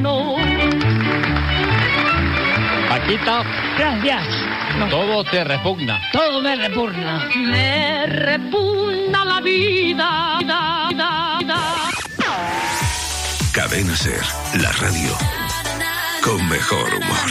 gobierno. Paquita, Gracias. No. todo te repugna. Todo me repugna. Me repugna la vida. Cadena Ser, la radio con mejor humor.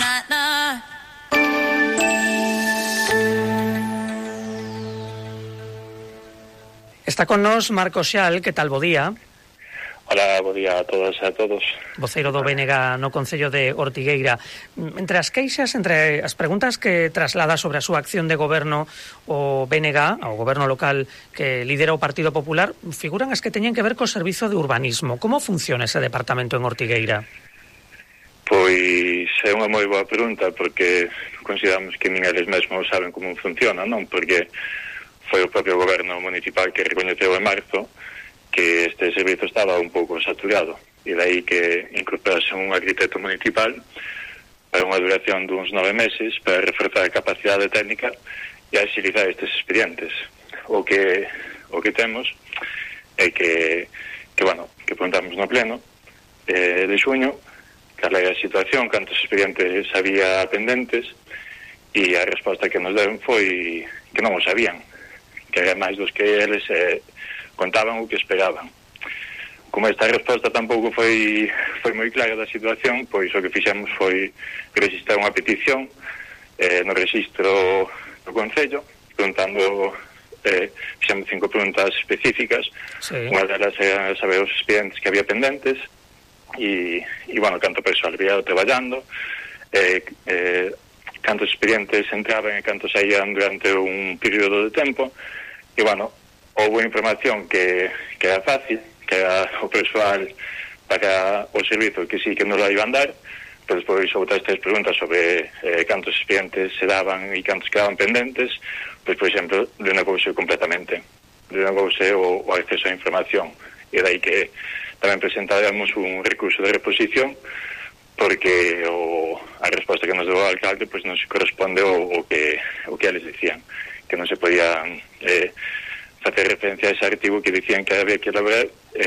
Está con nós Marcos Xal, que tal, bo día? Hola, bo día a todas e a todos. Voceiro do BNG no Concello de Ortigueira. Entre as queixas, entre as preguntas que traslada sobre a súa acción de goberno o BNG, o goberno local que lidera o Partido Popular, figuran as que teñen que ver co servizo de urbanismo. Como funciona ese departamento en Ortigueira? Pois é unha moi boa pregunta, porque consideramos que nin eles mesmos saben como funciona, non? Porque foi o propio goberno municipal que recoñeceu en marzo que este servizo estaba un pouco saturado, e dai que incorporase un arquitecto municipal para unha duración duns 9 meses para reforzar a capacidade técnica e agilizar estes expedientes. O que temos é que preguntamos no pleno de xuño cal é a situación, cantos expedientes había pendentes, e a resposta que nos deron foi que non o sabían, que era máis dos que eles contaban o que esperaban. Como esta resposta tampouco foi moi clara da situación, pois o que fixemos foi registrar unha petición no registro do Concello, preguntando, fixemos 5 preguntas específicas. Sí. Unha delas era saber os expedientes que había pendentes e canto persoal había traballando, cantos expedientes entraban e cantos saían durante un período de tempo. E, houve información que era fácil, que era o persoal para o servizo que sí que nos la iban dar, pero despois outras 3 preguntas sobre cantos expedientes se daban e cantos quedaban pendentes, pois, por exemplo, denegouse completamente. Denegouse o acceso á información. E dai que tamén presentáramos un recurso de reposición, porque a resposta que nos deu o alcalde pois non se corresponde o que eles dicían, que non se podían facer referencia a ese artigo que dicían que había que elaborar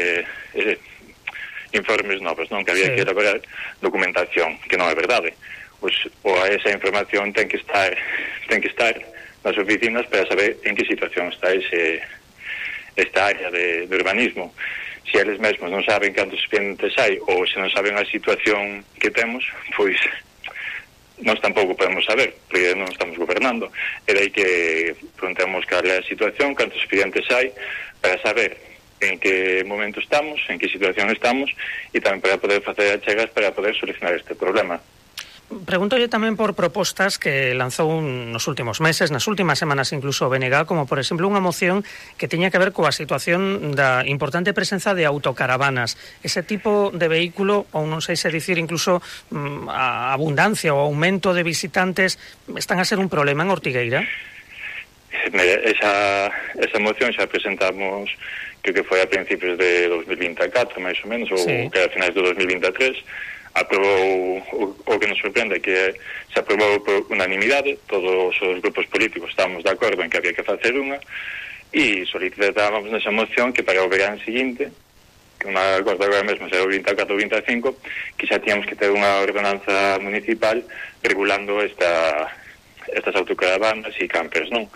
informes novos, non? Que había que elaborar documentación, que non é verdade. Esa información ten que estar nas oficinas para saber en que situación está esta área de urbanismo. Se eles mesmos non saben cantos expedientes hai ou se non saben a situación que temos, pois nós tampouco podemos saber, porque non estamos gobernando. E dai que preguntemos cal é a situación, cantos expedientes hai, para saber en que momento estamos, en que situación estamos, e tamén para poder facer achegas para poder solucionar este problema. Pregúntolle tamén por propostas que lanzou nos últimos meses, nas últimas semanas incluso o BNG, como por exemplo unha moción que teña que ver coa situación da importante presenza de autocaravanas. Ese tipo de vehículo, ou non sei se dicir incluso a abundancia ou aumento de visitantes, están a ser un problema en Ortigueira? Esa moción xa presentamos, creo que foi a principios de 2024, máis ou menos, ou que a finais de 2023. Aprobou, o que nos sorprende que se aprobou por unanimidade, todos os grupos políticos estábamos de acordo en que había que facer unha, e solicitábamos nesa moción que para o verán seguinte, que non me acordo agora mesmo se era o 24 ou 25, que xa tíamos que ter unha ordenanza municipal regulando estas autocaravanas e campers, non?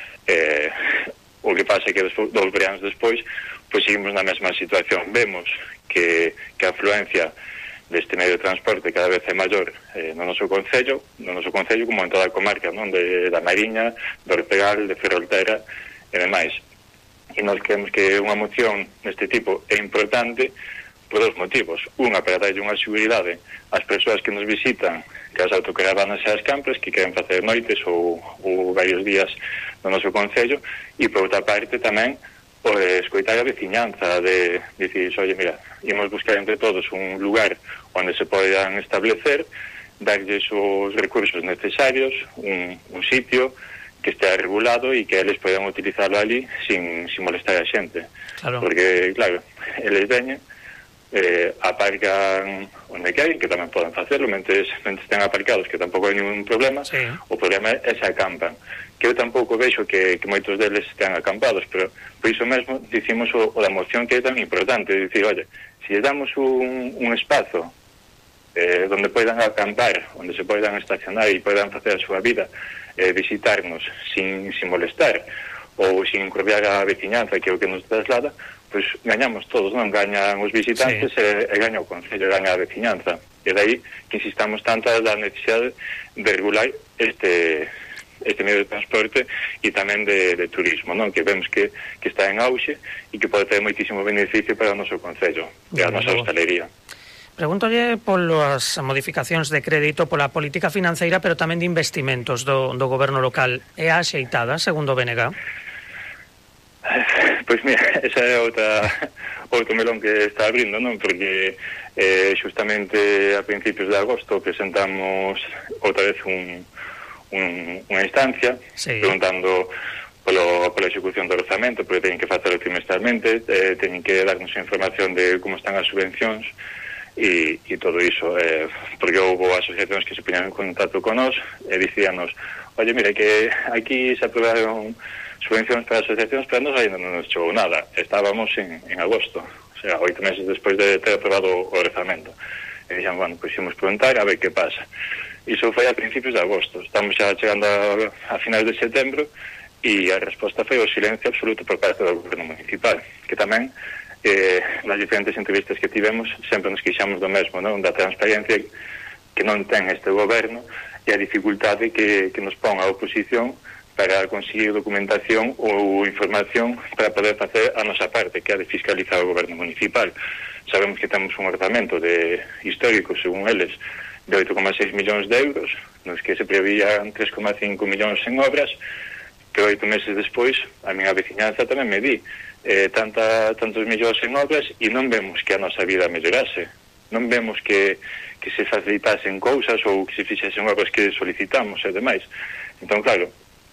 O que pasa é que dos veráns despois pois seguimos na mesma situación. Vemos que a afluencia deste medio de transporte cada vez é maior no noso concello como en toda a comarca, non? Da Mariña, do Ortegal, de Ferrolterra e demais. E nós creemos que unha moción deste tipo é importante por 2 motivos. Unha, para darlle unha seguridade ás persoas que nos visitan, que as autocaravanas e as campers, que queren facer noites ou varios días no noso concello, e por outra parte tamén o de escoitar a veciñanza, de dicir, oye, mira, imos buscar entre todos un lugar onde se podan establecer, darlles os recursos necesarios, un sitio que estea regulado e que eles podan utilizarlo ali sin molestar a xente. Claro. Porque, claro, eles veñen, aparcan onde queren, que tamén poden facelo, mentre estén aparcados, que tampouco hai ningún problema. Sí. O problema é se acampan. Que eu tampouco vexo que moitos deles estén acampados, pero por iso mesmo dicimos o da moción que é tan importante, dicir, oye, se lle damos un espazo donde poidan acampar, onde se poidan estacionar e poidan facer a súa vida, visitarnos sin molestar ou sin encorviar a veciñanza, que é o que nos traslada, pois gañamos todos, non? Gañan os visitantes e gaña o concello, gaña a veciñanza. E dai que insistamos tanto da necesidade de regular este medio de transporte e tamén de turismo, non? Que vemos que está en auxe e que pode ter moitísimo beneficio para o noso concello e a nosa hostalería. Pregúntolle polas modificacións de crédito, pola política financeira, pero tamén de investimentos do goberno local. É axeitada, segundo o BNG? Pois mira, esa é outro melón que está abrindo, non? Porque justamente a principios de agosto presentamos outra vez unha instancia preguntando pola execución do orzamento, porque teñen que facelo trimestralmente, teñen que darnos información de como están as subvencións e todo iso, porque houve asociacións que se poñan en contacto con nós e dicíanos, oye, mira, que aquí se aprobaron subvencións para asociacións, pero nos ainda non nos chegou nada. Estábamos en agosto, o sea, 8 meses despois de ter aprobado o orzamento. E dixan, bueno, pois imos preguntar a ver que pasa. Iso foi a principios de agosto. Estamos xa chegando a finais de setembro e a resposta foi o silencio absoluto por parte do goberno municipal, que tamén nas diferentes entrevistas que tivemos sempre nos queixamos do mesmo, non? Da transparencia que non ten este goberno e a dificultade que nos pon a oposición para conseguir documentación ou información para poder facer a nosa parte, que é a de fiscalizar o goberno municipal. Sabemos que temos un orzamento histórico, según eles, de 8,6 millóns de euros, nos que se prevían 3,5 millóns en obras, pero 8 meses despois a minha veciñanza tamén me di tantos millóns en obras e non vemos que a nosa vida mellorase, non vemos que se facilitasen cousas ou que se fixesen obras que solicitamos e demais. Entón, claro,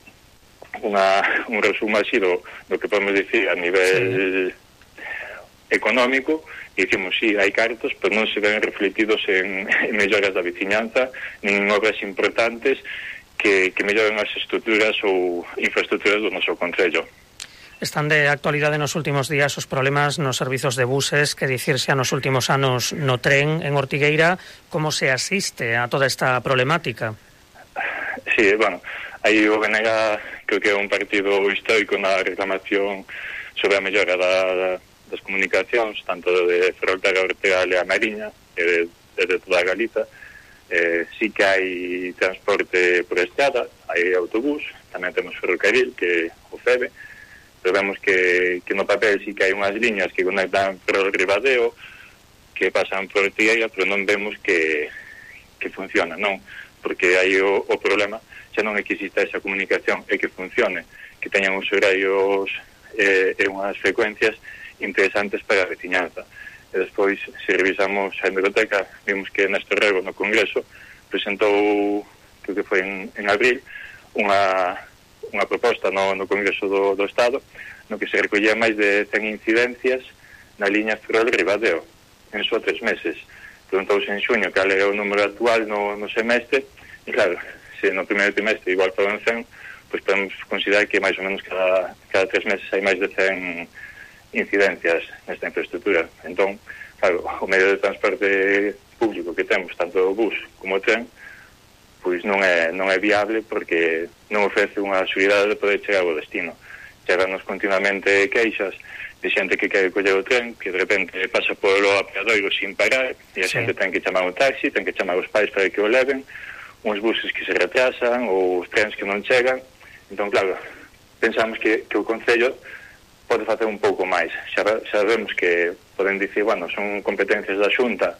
un resumo así do que podemos dicir a nivel económico, e dicimos, sí, hai cartos, pero non se ven refletidos en melloras da veciñanza, nin en obras importantes que melloren as estruturas ou infraestruturas do noso concello. Están de actualidade nos últimos días os problemas nos servizos de buses, que dicirse a nos últimos anos no tren en Ortigueira. Como se asiste a toda esta problemática? Sí, bueno, aí o BNG creo que é un partido histórico na reclamación sobre a mellora das comunicacións, tanto de Ferrolterra, Ortega e a Mariña, e de toda a Galiza. Sí que hai transporte por estrada, hai autobús, tamén temos ferrocarril, que o FEBE, pero vemos que no papel sí que hai unhas liñas que conectan por Ribadeo, que pasan por Ortigueira, pero non vemos que funciona, non? Porque aí o problema xa non é que exista esa comunicación, é que funcione, que teñan uns horarios e unhas frecuencias interesantes para a veciñanza. E despois, se revisamos a hemeroteca, vimos que Néstor Rego no Congreso presentou, creo que foi en abril, unha proposta no Congreso do Estado no que se recollía máis de 100 incidencias na liña Ferrol-Ribadeo en só 3 meses. Preguntouse en xuño cal era o número actual no semestre e claro, se no primeiro trimestre igual foron 100, pois podemos considerar que máis ou menos cada 3 meses hai máis de 100 incidencias nesta infraestructura. Entón, claro, o medio de transporte público que temos, tanto o bus como o tren, pois non é viable porque non ofrece unha seguridade de poder chegar ao destino. Chegarnos continuamente queixas de xente que quere coller o tren, que de repente pasa polo apeadoiro sin parar, e a xente ten que chamar un taxi, ten que chamar os pais para que o leven, uns buses que se retrasan, ou os trens que non chegan. Entón, claro, pensamos que o Concello pode facer un pouco máis. Xa sabemos que poden dicir, bueno, son competencias da Xunta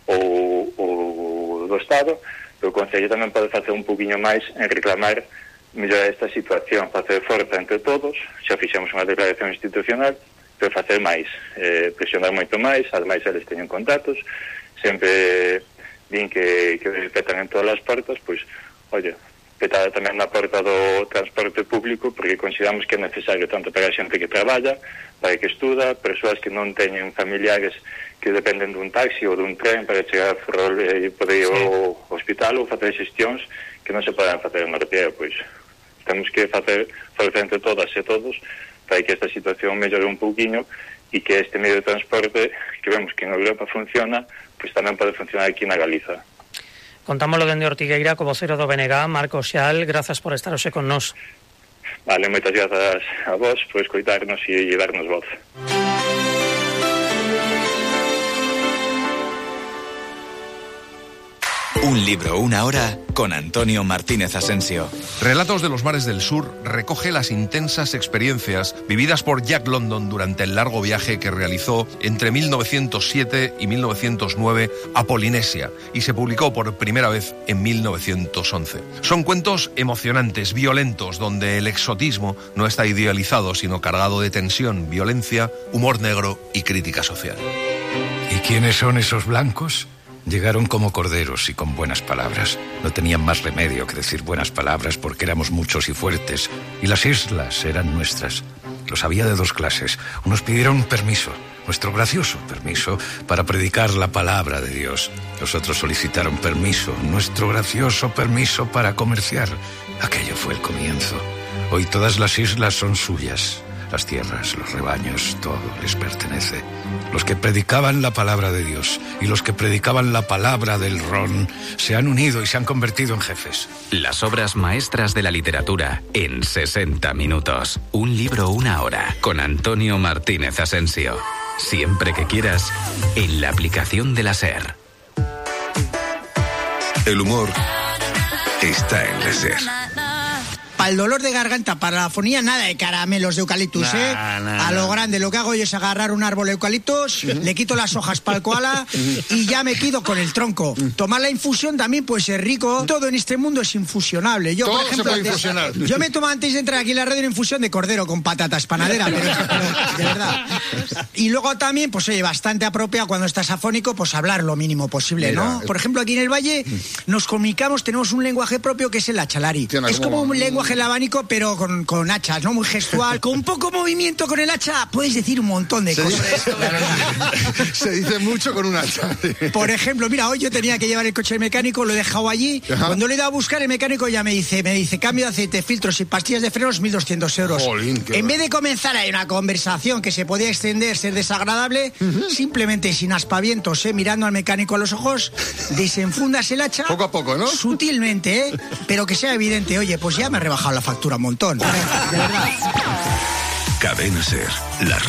ou do Estado, pero o Concello tamén pode facer un pouquiño máis en reclamar mellorar esta situación, facer forza entre todos. Xa fixemos unha declaración institucional, pero facer máis, presionar moito máis. Ademais, eles teñen contactos, sempre din que petan en todas as portas, pois, oye, petada tamén na porta do transporte público, porque consideramos que é necesario tanto para a xente que traballa, para que estuda, persoas que non teñen familiares que dependen dun taxi ou dun tren para chegar a Ferrol e poder ir ao hospital ou facer xestións que non se poden facer en Ortigueira. Pois temos que facer entre todas e todos para que esta situación mellore un pouquiño y que este medio de transporte, que vemos que en Europa funciona, pues tamén pode funcionar aquí na Galiza. Contámoslo dende Ortigueira co vocero do BNG, Marcos Xal, grazas por estar hoxe con nós. Vale, moitas grazas a vos por escoitarnos e darnos voz. Un libro, una hora, con Antonio Martínez Asensio. Relatos de los mares del sur recoge las intensas experiencias vividas por Jack London durante el largo viaje que realizó entre 1907 y 1909 a Polinesia y se publicó por primera vez en 1911. Son cuentos emocionantes, violentos, donde el exotismo no está idealizado, sino cargado de tensión, violencia, humor negro y crítica social. ¿Y quiénes son esos blancos? Llegaron como corderos y con buenas palabras. No tenían más remedio que decir buenas palabras porque éramos muchos y fuertes. Y las islas eran nuestras. Los había de dos clases. Unos pidieron permiso, nuestro gracioso permiso, para predicar la palabra de Dios. Los otros solicitaron permiso, nuestro gracioso permiso para comerciar. Aquello fue el comienzo. Hoy todas las islas son suyas. Las tierras, los rebaños, todo les pertenece. Los que predicaban la palabra de Dios y los que predicaban la palabra del ron se han unido y se han convertido en jefes. Las obras maestras de la literatura en 60 minutos. Un libro, una hora, con Antonio Martínez Asensio. Siempre que quieras, en la aplicación de la SER. El humor está en la SER. Para el dolor de garganta, para la afonía, nada de caramelos de eucaliptus, A lo grande, lo que hago yo es agarrar un árbol de eucaliptus, le quito las hojas para el koala y ya me quedo con el tronco. Tomar la infusión también puede ser rico. Todo en este mundo es infusionable. Yo, todo por ejemplo, se puede infusionar. Yo me tomo antes de entrar aquí en la radio una infusión de cordero con patatas panadera, pero de verdad. Y luego también, pues oye, bastante apropiado cuando estás afónico, pues hablar lo mínimo posible, ¿no? Por ejemplo, aquí en el Valle nos comunicamos, tenemos un lenguaje propio que es el achalari. Es como un lenguaje el abanico, pero con hachas, ¿no? Muy gestual. Con poco movimiento con el hacha puedes decir un montón de cosas. Se dice mucho con un hacha. Por ejemplo, mira, hoy yo tenía que llevar el coche al mecánico, lo he dejado allí. Ajá. Cuando le he ido a buscar, el mecánico ya me dice, cambio de aceite, filtros y pastillas de frenos, 1.200 euros. Jolín, en vez de comenzar ahí una conversación que se podía extender, ser desagradable, simplemente sin aspavientos, mirando al mecánico a los ojos, desenfundas el hacha. Poco a poco, ¿no? Sutilmente, pero que sea evidente. Oye, pues ya me he rebajado la factura un montón. De verdad. Cadena SER, la